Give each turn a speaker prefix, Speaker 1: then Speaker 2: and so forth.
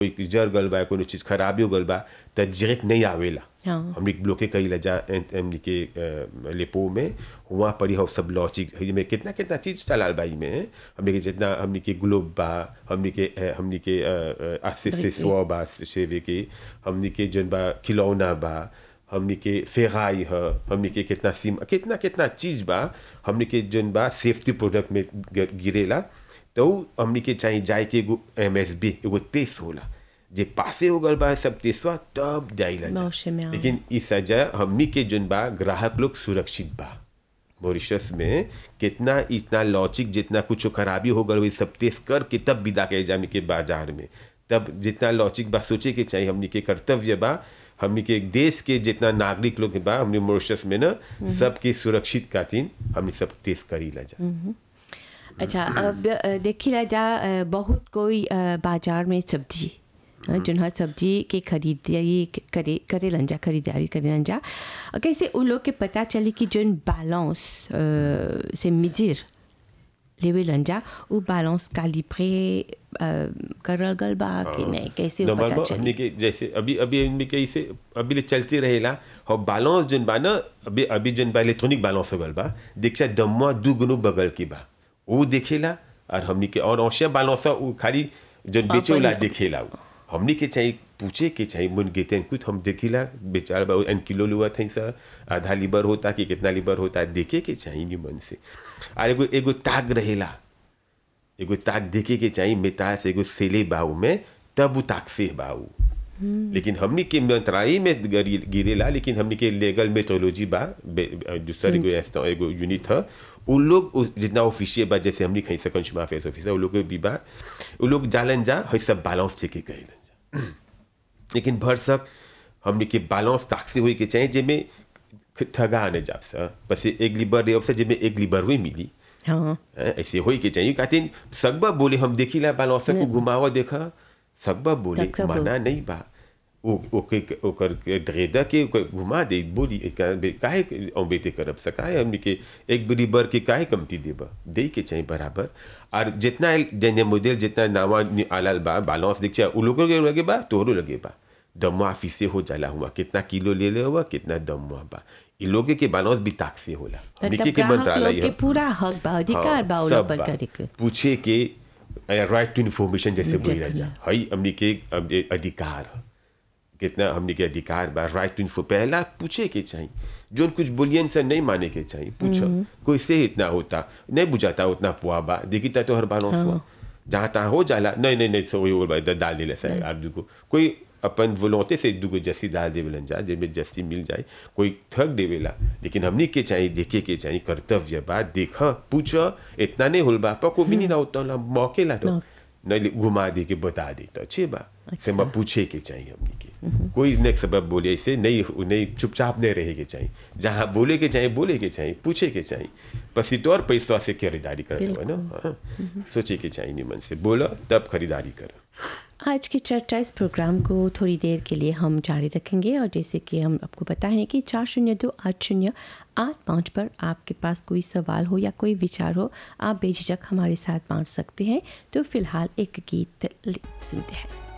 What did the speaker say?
Speaker 1: कोई जर गल बा कोनो चीज़ खराबी हो गल बा त डायरेक्ट नहीं आवेला।
Speaker 2: हाँ।
Speaker 1: हमने ब्लॉके कई लजा हमने के लेपो में वहाँ पर ही हम सब लॉजिक में कितना कितना चीज़ चलाल बाई में हमने के जितना हमने के ग्लोब बा हमने के आसिस्वा बा शेवे के हमने के जन बा खिलौना बा हमने के फेराई है हमने के कितना सिम कितना कितना चीज़ बा हमने के जन बा सेफ्टी प्रोडक्ट में गिरेला तो हमने के चाहिए जाए के एगो MSB एगो टेस्ट होला जे पासे हो गल बा सब टेस्टवा तब जाइला जा। लेकिन इस सजा हमने के जन बा ग्राहक लोग सुरक्षित बा मॉरिशस में कितना इतना लॉजिक जितना कुछ खराबी हो गल वही सब टेस्ट करके तब विदा के जाने के बाजार में तब जितना लॉजिक बा सोचे के चाहिए हमने के कर्तव्य बा हमने के देश के जितना नागरिक लोग बा हमने मॉरिशस में ना सबके सुरक्षित खातिर हमने सब टेस्ट करी ला जा।
Speaker 2: अच्छा अब देखिए जा बहुत कोई बाजार में सब्जी जिन्हें सब्जी के खरीदारी करे लंजा खरीदारी करे लंजा कैसे उन लोग के पता चले कि जो बैलेंस से मिजिर लेवे लंजा वो बैलेंस कालिब्रे करल गल बा कि नहीं कैसे वो पता चले
Speaker 1: हमने के जैसे अभी इनमें कैसे अभी ले चलते रहेला और बैलेंस जन बा ना अभी जन बा इलेक्ट्रॉनिक बैलेंस हो गल बा देखा दम्मा दू गुनो बगल की बा वो देखेला और हमने के और औषध बैलेंस वो खाली जो बेचोला देखेला हमने के चाहिए पूछे के चाहिए मुन गेते कुछ हम देखिला बेचार बा एन किलो लुआ था सर आधा लीबर होता कि कितना लीबर होता देखे के चाहिए नहीं मन से और एगो ताग रहेला एगो ताग देखे के चाहिए मेता से एगो सेले बाऊ में तब वो ताक से बाऊ लेकिन हमने के मंत्रालय में गिरेला लेकिन हमने के लीगल मेट्रोलॉजी बा दूसरा एगो यूनिट है उन लोग जितना ऑफिशियल बा जैसे हमने कहीं से कंज्यूमर अफेयर्स ऑफिसर वो लोग भी बा वो लोग जालन जा है सब बैलेंस चेक के गए लेकिन भर सब हमने के बैलेंस ताकसे हुई के चाहिए जिसमें ठगा आने जाप सा बस एक लीबर रे से जिसमें एक लीबर हुई मिली
Speaker 2: हाँ
Speaker 1: ऐसे हुई के चाहिए कहते सकबा बोले हम देखिला बैलेंस को घुमावा देखा सकबा बोले माना नहीं बा ओकर ड्रेडर के घुमा दे बोली काहे अम्बेते करब सकाए हमने के एक लीबर के काहे कमती देबा दे के चाहिए बराबर और जितना जने मॉडल जितना नावा आलाल बा बैलेंस दिखा उ लोगों के लगे बा तोरो लगे बा दम ऑफिस से हो जाला हुआ कितना किलो ले ले हुआ कितना दम बा इ लोगे के बैलेंस भी ताक से होला
Speaker 2: हमने के मंत्रालय के पूरा हक बा अधिकार बा उन पर करे के पूछे
Speaker 1: के राइट टू इन्फॉर्मेशन जैसे बोला जा हई हमने के अधिकार कितना हमने के अधिकार बा राइट टू इन्फो पहला पूछे के चाहिए जो कुछ बोलियन से नहीं माने के चाहिए पूछो कोई से इतना होता नहीं बुझाता उतना पुआ बा देखी तो हर बार जहाँ तहाँ हो जाला नहीं सो वही डाल दिले से आदमी को कोई अपन वोलोंते से दुगो जस्सी डाल देवेलन जा जिसमें जस्सी मिल जाए कोई थक देवेला लेकिन हमने के चाहिए देखे के चाहिए कर्तव्य बा देखा पूछो इतना नहीं होल बा पको भी नहीं ना उतना मौके ला दो नहीं घुमा दे के बता दे तो अच्छे बा से मैं पूछे के चाहिए हमने के कोई नेक्स्ट सबब बोले ऐसे नहीं चुपचाप नहीं रहे के चाहिए जहाँ बोले के चाहिए पूछे के चाहिए बस तो और पैसा से खरीदारी करते हो ना सोचे के चाहिए नहीं मन से बोलो तब खरीदारी करो।
Speaker 2: आज की चर्चा इस प्रोग्राम को थोड़ी देर के लिए हम जारी रखेंगे और जैसे कि हम आपको बताएं कि 402-808-5 पर आपके पास कोई सवाल हो या कोई विचार हो आप बेझिझक हमारे साथ बांट सकते हैं। तो फिलहाल एक गीत सुनते हैं।